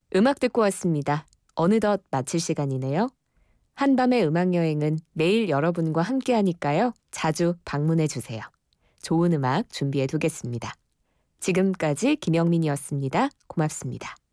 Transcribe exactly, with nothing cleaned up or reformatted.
음악 듣고 왔습니다. 어느덧 마칠 시간이네요. 한밤의 음악여행은 매일 여러분과 함께하니까요. 자주 방문해 주세요. 좋은 음악 준비해 두겠습니다. 지금까지 김영민이었습니다. 고맙습니다.